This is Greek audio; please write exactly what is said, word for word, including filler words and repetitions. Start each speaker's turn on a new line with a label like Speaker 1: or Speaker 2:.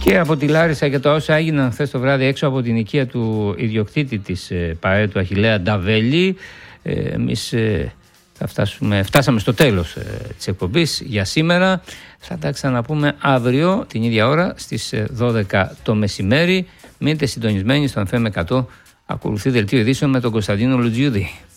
Speaker 1: Και από τη Λάρισα και τα όσα έγιναν χθες το βράδυ έξω από την οικία του ιδιοκτήτη της ΠΑΕ, του Αχιλλέα Νταβέλη, εμείς θα φτάσουμε, φτάσαμε στο τέλος της εκπομπής για σήμερα. Θα τα ξαναπούμε αύριο την ίδια ώρα στις δώδεκα το μεσημέρι. Μείνετε συντονισμένοι στον εφ εμ εκατό. Ακολουθεί δελτίο ειδήσεων με τον Κωνσταντίνο Λουτζιούδη.